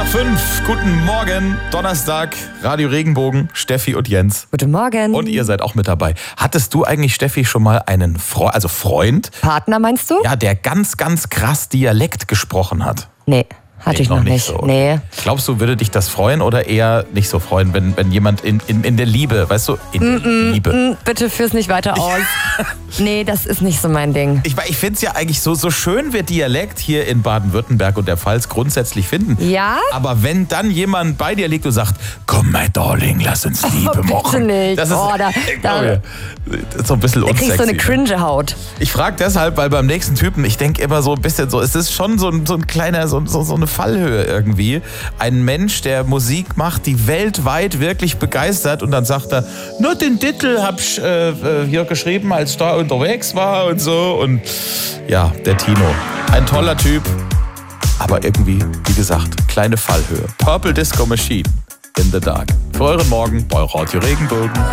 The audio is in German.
5. Guten Morgen, Donnerstag, Radio Regenbogen, Steffi und Jens. Guten Morgen. Und ihr seid auch mit dabei. Hattest du eigentlich, Steffi, schon mal einen Freund? Partner meinst du? Ja, der ganz, ganz krass Dialekt gesprochen hat? Nee, hatte ich noch nicht. So. Nee. Glaubst du, würde dich das freuen oder eher nicht so freuen, wenn jemand in der Liebe, weißt du, in der Liebe? Bitte führ's nicht weiter aus. Nee, das ist nicht so mein Ding. Ich finde es ja eigentlich so schön, wir Dialekt hier in Baden-Württemberg und der Pfalz grundsätzlich finden. Ja? Aber wenn dann jemand bei dir liegt und sagt, komm, my Darling, lass uns Liebe machen. Bitte nicht. Das ist, da das ist so ein bisschen unsexy. kriegst du eine cringe Haut. Ich frage deshalb, weil beim nächsten Typen, ich denke immer so ein bisschen so, es ist schon so ein kleiner, so eine Fallhöhe irgendwie. Ein Mensch, der Musik macht, die weltweit wirklich begeistert und dann sagt er, nur den Titel hab ich hier geschrieben, als ich da unterwegs war und so. Und ja, der Tino, ein toller Typ, aber irgendwie, wie gesagt, kleine Fallhöhe. Purple Disco Machine in the Dark. Für euren Morgen bei Radio Regenbogen.